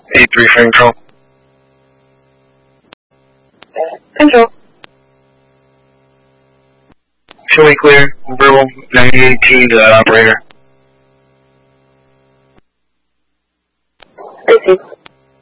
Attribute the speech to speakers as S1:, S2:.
S1: A3 frame control.
S2: Control.
S1: Show me clear. Verbal 918 to that operator.